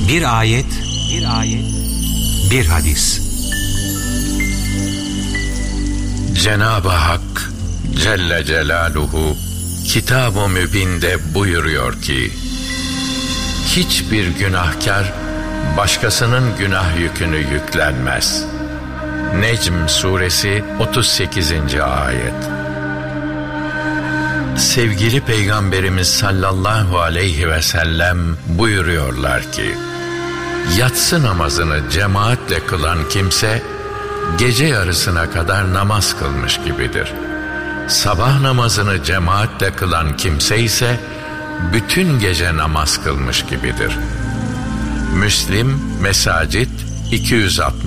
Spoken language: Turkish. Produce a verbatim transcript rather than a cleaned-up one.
Bir ayet, bir ayet, bir hadis. Cenab-ı Hak Celle Celaluhu Kitab-ı Mübin'de buyuruyor ki, hiçbir günahkar başkasının günah yükünü yüklenmez. Necm suresi otuz sekizinci ayet. Sevgili Peygamberimiz sallallahu aleyhi ve sellem buyuruyorlar ki, yatsı namazını cemaatle kılan kimse gece yarısına kadar namaz kılmış gibidir. Sabah namazını cemaatle kılan kimse ise bütün gece namaz kılmış gibidir. Müslim Mesacit iki yüz altmış